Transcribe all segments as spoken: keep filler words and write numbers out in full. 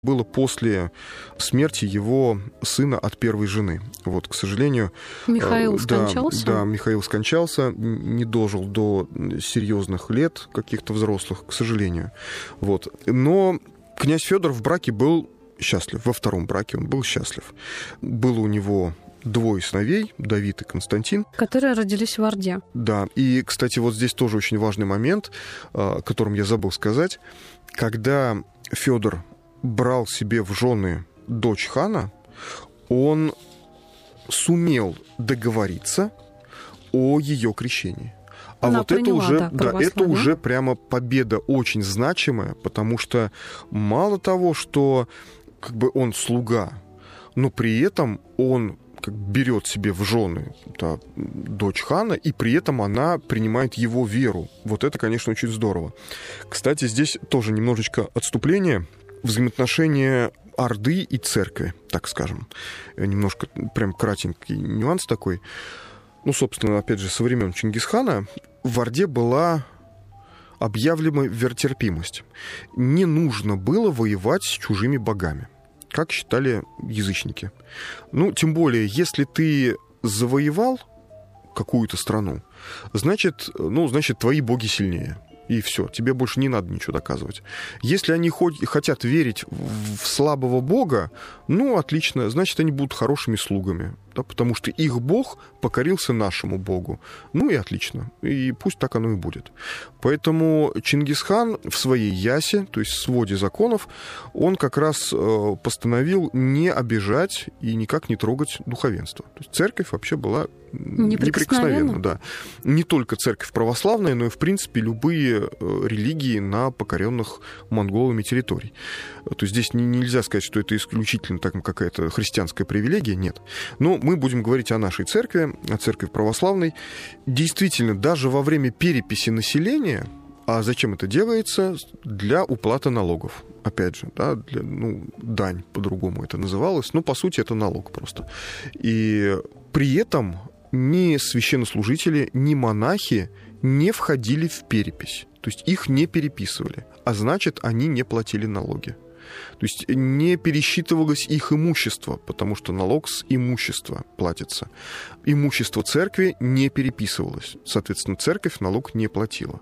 было после смерти его сына от первой жены. Вот, к сожалению... Михаил э, скончался? Да, да, Михаил скончался, не дожил до серьезных лет, каких-то взрослых, к сожалению. Вот. Но князь Федор в браке был счастлив, во втором браке он был счастлив. Было у него двое сыновей, Давид и Константин. Которые родились в Орде. Да, и, кстати, вот здесь тоже очень важный момент, о котором я забыл сказать. Когда Федор брал себе в жены дочь хана, он сумел договориться о ее крещении. А Она вот приняла, это уже, да, да, это уже прямо победа очень значимая, потому что мало того, что как бы он слуга, но при этом он как берет себе в жены, да, дочь хана, и при этом она принимает его веру. Вот это, конечно, очень здорово. Кстати, здесь тоже немножечко отступление. Взаимоотношения Орды и церкви, так скажем. Немножко прям кратенький нюанс такой. Ну, собственно, опять же, со времен Чингисхана в Орде была объявлена веротерпимость. Не нужно было воевать с чужими богами, как считали язычники. Ну, тем более, если ты завоевал какую-то страну, значит, ну, значит, твои боги сильнее. И все, тебе больше не надо ничего доказывать. Если они хоть, хотят верить в слабого бога, ну, отлично, значит, они будут хорошими слугами, да, потому что их бог покорился нашему богу. Ну и отлично, и пусть так оно и будет. Поэтому Чингисхан в своей ясе, то есть в своде законов, он как раз э, постановил не обижать и никак не трогать духовенство. То есть церковь вообще была неприкосновенна. Да. Не только церковь православная, но и, в принципе, любые религии на покоренных монголами территорий. То есть здесь не, нельзя сказать, что это исключительно так, какая-то христианская привилегия, нет. Но мы будем говорить о нашей церкви, о церкви православной. Действительно, даже во время переписи населения, а зачем это делается? Для уплаты налогов. Опять же, да, для, ну, дань по-другому это называлось, но по сути это налог просто. И при этом ни священнослужители, ни монахи не входили в перепись. То есть их не переписывали, а значит, они не платили налоги. То есть не пересчитывалось их имущество, потому что налог с имущества платится. Имущество церкви не переписывалось. Соответственно, церковь налог не платила.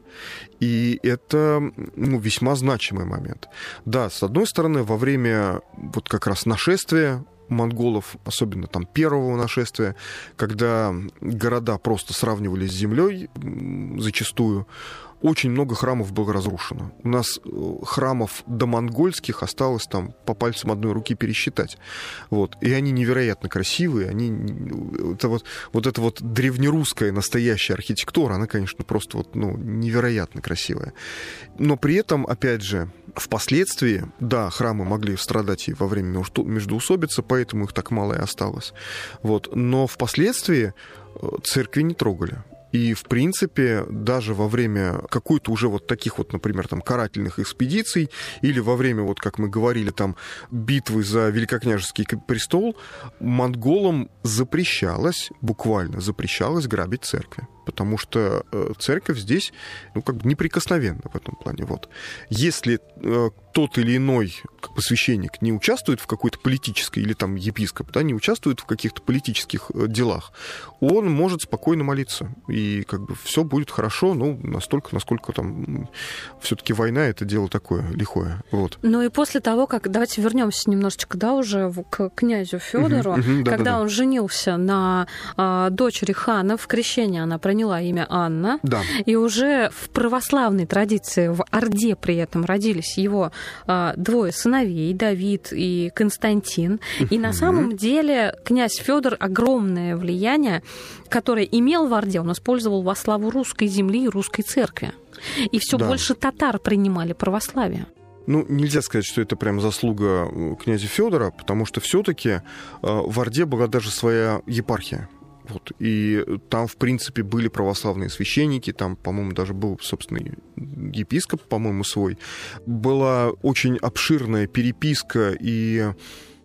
И это, ну, весьма значимый момент. Да, с одной стороны, во время вот как раз нашествия монголов, особенно там первого нашествия, когда города просто сравнивались с землей зачастую, очень много храмов было разрушено. У нас храмов домонгольских осталось там по пальцам одной руки пересчитать. Вот. И они невероятно красивые. Они... Это вот, вот эта вот древнерусская настоящая архитектура, она, конечно, просто вот, ну, невероятно красивая. Но при этом, опять же, впоследствии, да, храмы могли страдать и во время междоусобицы, поэтому их так мало и осталось. Вот. Но впоследствии церкви не трогали. И, в принципе, даже во время какой-то уже вот таких вот, например, там, карательных экспедиций или во время, вот как мы говорили, там, битвы за Великокняжеский престол, монголам запрещалось, буквально запрещалось грабить церкви. Потому что э, церковь здесь, ну, как бы неприкосновенна в этом плане. Вот. Если э, тот или иной, как бы, священник не участвует в какой-то политической, или там епископ, да, не участвует в каких-то политических э, делах, он может спокойно молиться. И как бы все будет хорошо, ну, настолько, насколько там все-таки война — это дело такое лихое. Вот. Ну и после того, как... Давайте вернемся немножечко, да, уже к князю Федору. Угу, угу, да, когда да, да. он женился на э, дочери хана, в крещении она приняла имя Анна. Да. И уже в православной традиции, в Орде при этом родились его э, двое сыновей, Давид и Константин. И на самом деле князь Федор огромное влияние, которое имел в Орде, он использовал во славу русской земли и русской церкви. И все да. больше татар принимали православие. Ну, нельзя сказать, что это прям заслуга князя Федора, потому что все-таки э, в Орде была даже своя епархия. Вот. И там, в принципе, были православные священники, там, по-моему, даже был собственный епископ, по-моему, свой. Была очень обширная переписка и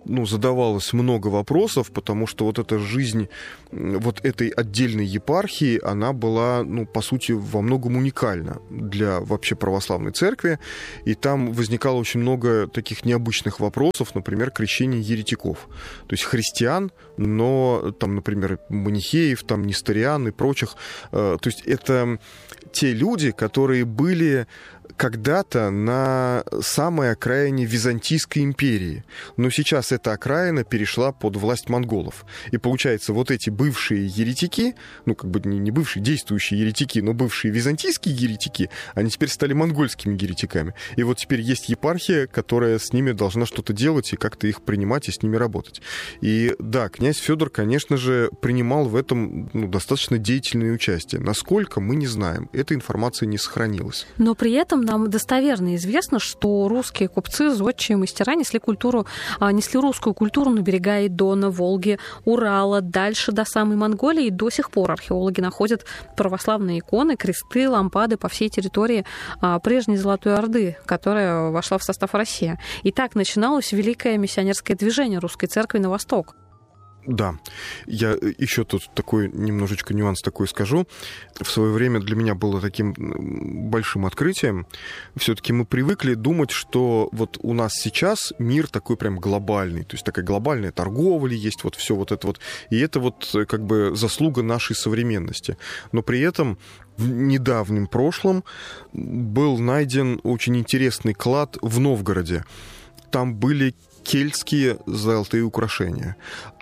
ну, задавалось много вопросов, потому что вот эта жизнь вот этой отдельной епархии, она была, ну, по сути, во многом уникальна для вообще православной церкви, и там возникало очень много таких необычных вопросов, например, крещение еретиков, то есть христиан, но там, например, манихеев, там, несториан и прочих, то есть это те люди, которые были когда-то на самой окраине Византийской империи. Но сейчас эта окраина перешла под власть монголов. И получается, вот эти бывшие еретики, ну, как бы не, не бывшие действующие еретики, но бывшие византийские еретики, они теперь стали монгольскими еретиками. И вот теперь есть епархия, которая с ними должна что-то делать и как-то их принимать и с ними работать. И да, князь Федор, конечно же, принимал в этом, ну, достаточно деятельное участие. Насколько, мы не знаем. Эта информация не сохранилась. Но при этом нам достоверно известно, что русские купцы, зодчие, мастера несли культуру, несли русскую культуру на берега и Дона, Волги, Урала, дальше до самой Монголии. И до сих пор археологи находят православные иконы, кресты, лампады по всей территории прежней Золотой Орды, которая вошла в состав России. И так начиналось великое миссионерское движение русской церкви на восток. Да, я еще тут такой немножечко нюанс такой скажу. В свое время для меня было таким большим открытием. Все-таки мы привыкли думать, что вот у нас сейчас мир такой прям глобальный, то есть такая глобальная торговля есть, вот все вот это вот. И это вот как бы заслуга нашей современности. Но при этом в недавнем прошлом был найден очень интересный клад в Новгороде. Там были кельтские золотые украшения.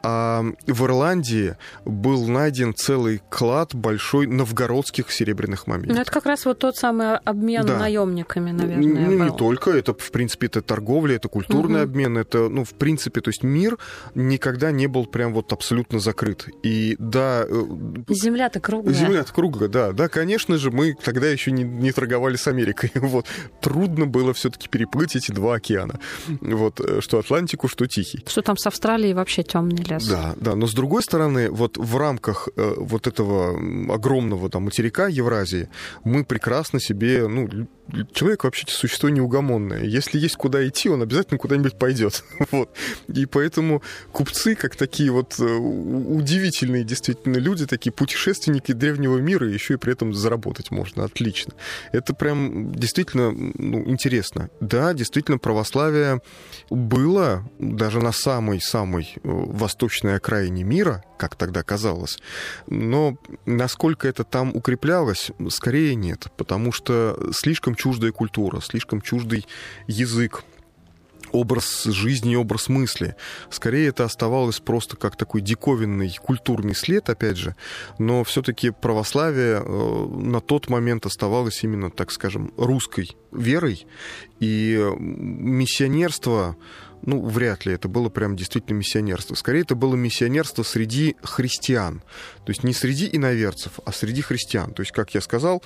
А в Ирландии был найден целый клад большой новгородских серебряных моментов. Ну, это как раз вот тот самый обмен да. наемниками, наверное. Ну, был. Не только. Это, в принципе, это торговля, это культурный угу. обмен. Это, ну, в принципе, то есть мир никогда не был прям вот абсолютно закрыт. И да... Земля-то круглая. Земля-то круглая, да. Да, конечно же, мы тогда еще не, не торговали с Америкой. Вот. Трудно было все-таки переплыть эти два океана. Вот. Что Атлантику, что Тихий. Что там с Австралией вообще темный лес. Да, да, но с другой стороны, вот в рамках э, вот этого огромного там материка Евразии мы прекрасно себе, ну, человек вообще-то существо неугомонное. Если есть куда идти, он обязательно куда-нибудь пойдет. Вот. И поэтому купцы, как такие вот удивительные действительно люди, такие путешественники древнего мира, еще и при этом заработать можно. Отлично. Это прям действительно, ну, интересно. Да, действительно, православие было даже на самой-самой восточной окраине мира, как тогда казалось. Но насколько это там укреплялось, скорее нет. Потому что слишком чуждая культура, слишком чуждый язык, образ жизни, образ мысли. Скорее это оставалось просто как такой диковинный культурный след, опять же, но все-таки православие на тот момент оставалось именно, так скажем, русской верой, и миссионерство, ну, вряд ли это было прям действительно миссионерство. Скорее, это было миссионерство среди христиан. То есть не среди иноверцев, а среди христиан. То есть, как я сказал,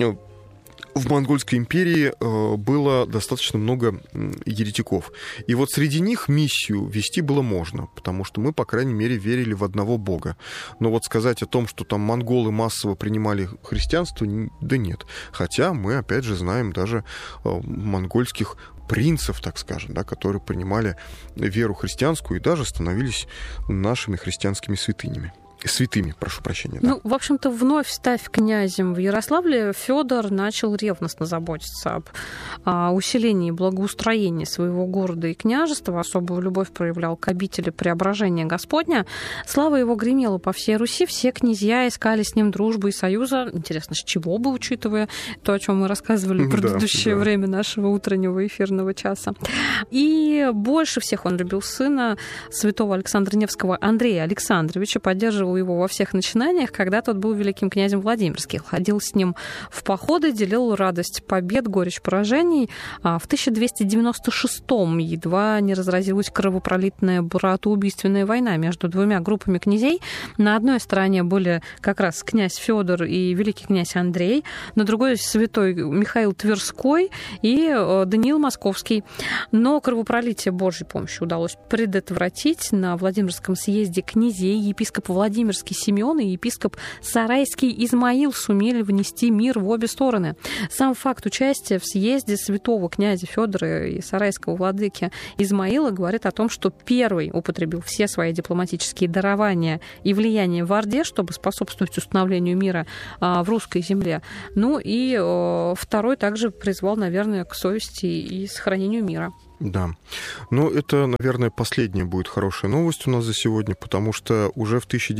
в Монгольской империи было достаточно много еретиков. И вот среди них миссию вести было можно, потому что мы, по крайней мере, верили в одного бога. Но вот сказать о том, что там монголы массово принимали христианство, да нет. Хотя мы, опять же, знаем даже монгольских принцев, так скажем, да, которые принимали веру христианскую и даже становились нашими христианскими святынями. Святыми, прошу прощения. Да. Ну, в общем-то, вновь став князем в Ярославле, Федор начал ревностно заботиться об а, усилении и благоустроении своего города и княжества, особую любовь проявлял к обители Преображения Господня. Слава его гремела по всей Руси, все князья искали с ним дружбы и союза. Интересно, с чего бы, учитывая то, о чем мы рассказывали в предыдущее да, да. время нашего утреннего эфирного часа. И больше всех он любил сына святого Александра Невского Андрея Александровича, поддерживал его во всех начинаниях, когда тот был великим князем Владимирским. Ходил с ним в походы, делил радость побед, горечь поражений. В тысяча двести девяносто шестом едва не разразилась кровопролитная братоубийственная война между двумя группами князей. На одной стороне были как раз князь Федор и великий князь Андрей, на другой святой Михаил Тверской и Даниил Московский. Но кровопролитие Божьей помощью удалось предотвратить. На Владимирском съезде князей епископ Владимир Владимирский Симеон и епископ Сарайский Измаил сумели внести мир в обе стороны. Сам факт участия в съезде святого князя Федора и сарайского владыки Измаила говорит о том, что первый употребил все свои дипломатические дарования и влияние в Орде, чтобы способствовать установлению мира в русской земле. Ну и второй также призвал, наверное, к совести и сохранению мира. Да. Но это, наверное, последняя будет хорошая новость у нас за сегодня, потому что уже в тысяча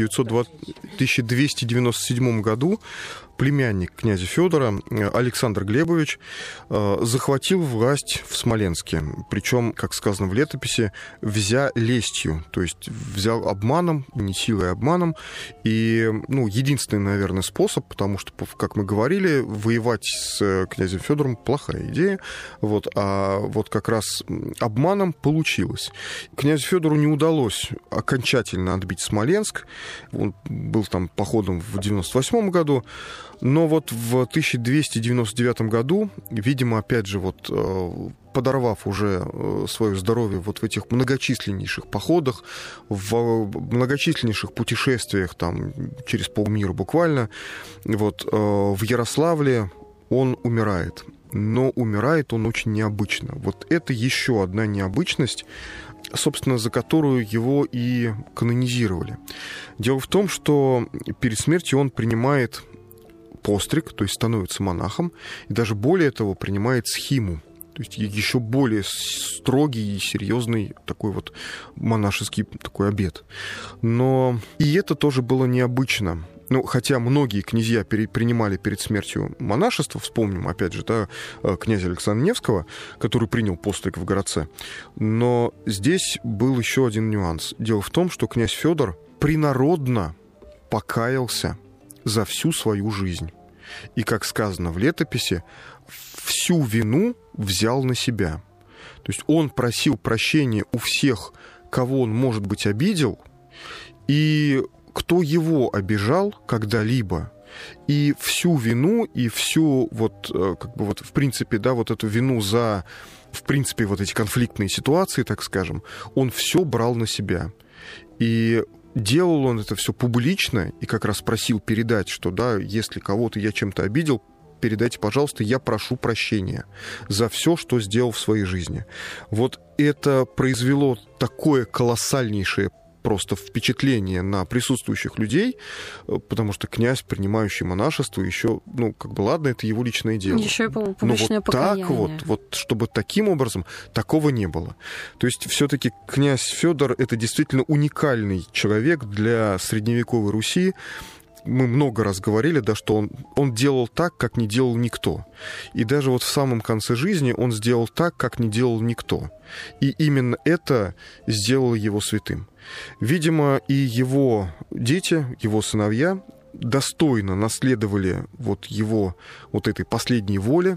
двести девяносто седьмом году племянник князя Федора Александр Глебович захватил власть в Смоленске. Причем, как сказано в летописи, взя лестью, то есть взял обманом, не силой, а обманом. И, ну, единственный, наверное, способ, потому что, как мы говорили, воевать с князем Федором плохая идея. Вот, а вот как раз обманом получилось. Князю Федору не удалось окончательно отбить Смоленск. Он был там походом в девяносто восьмом году. Но вот в тысяча двести девяносто девятом году, видимо, опять же, вот подорвав уже свое здоровье вот в этих многочисленнейших походах, в многочисленнейших путешествиях там через полмира буквально, вот в Ярославле он умирает. Но умирает он очень необычно. Вот это еще одна необычность, собственно, за которую его и канонизировали. Дело в том, что перед смертью он принимает постриг, то есть становится монахом, и даже более того принимает схиму, то есть еще более строгий и серьезный такой вот монашеский такой обет. Но и это тоже было необычно. Ну, хотя многие князья принимали перед смертью монашество, вспомним, опять же, да, князя Александра Невского, который принял постриг в городце. Но здесь был еще один нюанс. Дело в том, что князь Федор принародно покаялся за всю свою жизнь. И, как сказано в летописи, всю вину взял на себя. То есть он просил прощения у всех, кого он, может быть, обидел, и кто его обижал когда-либо, и всю вину, и всю, вот, как бы вот, в принципе, да, вот эту вину за, в принципе, вот эти конфликтные ситуации, так скажем, он все брал на себя. И делал он это все публично, и как раз просил передать, что, да, если кого-то я чем-то обидел, передайте, пожалуйста, я прошу прощения за все, что сделал в своей жизни. Вот это произвело такое колоссальнейшее просто впечатление на присутствующих людей, потому что князь, принимающий монашество, еще, ну, как бы, ладно, это его личное дело. Еще и публичное Но вот покаяние. так вот, вот, чтобы таким образом, такого не было. То есть все-таки князь Федор — это действительно уникальный человек для средневековой Руси. Мы много раз говорили, да, что он, он делал так, как не делал никто. И даже вот в самом конце жизни он сделал так, как не делал никто. И именно это сделало его святым. Видимо, и его дети, его сыновья достойно наследовали вот его вот этой последней воле.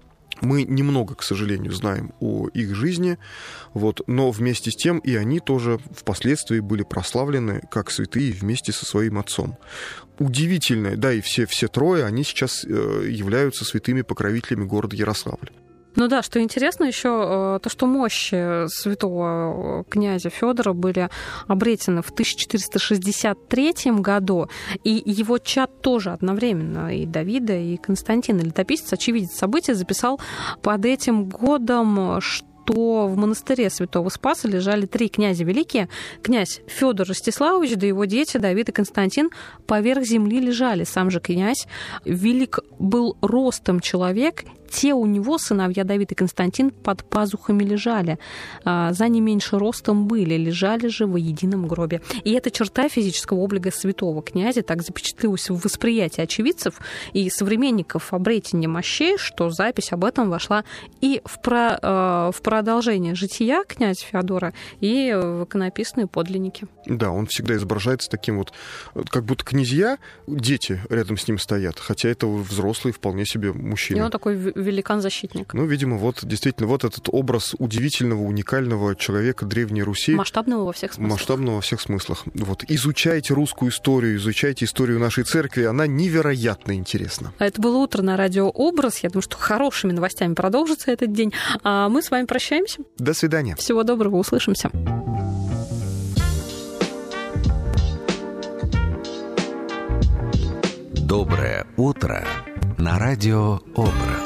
Мы немного, к сожалению, знаем о их жизни, вот, но вместе с тем и они тоже впоследствии были прославлены как святые вместе со своим отцом. Удивительно, да, и все, все трое, они сейчас являются святыми покровителями города Ярославля. Ну да, что интересно еще, то, что мощи святого князя Федора были обретены в тысяча четыреста шестьдесят третьем году, и его чад тоже одновременно, и Давида, и Константина. Летописец, очевидец события, записал под этим годом, что в монастыре Святого Спаса лежали три князя великие. Князь Федор Ростиславович, да его дети Давид и Константин поверх земли лежали. Сам же князь велик был ростом человек. Те у него, сыновья Давид и Константин, под пазухами лежали. За не меньше ростом были, лежали же во едином гробе. И эта черта физического облика святого князя так запечатлелась в восприятии очевидцев и современников обретения мощей, что запись об этом вошла и в, про, в продолжение жития князя Феодора, и в иконописные подлинники. Да, он всегда изображается таким вот, как будто князья, дети рядом с ним стоят, хотя это взрослые вполне себе мужчины. И он такой великан-защитник. Ну, видимо, вот действительно вот этот образ удивительного, уникального человека Древней Руси. Масштабного во всех смыслах. Масштабного во всех смыслах. Вот. Изучайте русскую историю, изучайте историю нашей церкви, она невероятно интересна. Это было утро на радио «Образ». Я думаю, что хорошими новостями продолжится этот день. А мы с вами прощаемся. До свидания. Всего доброго, услышимся. Доброе утро на радио «Образ».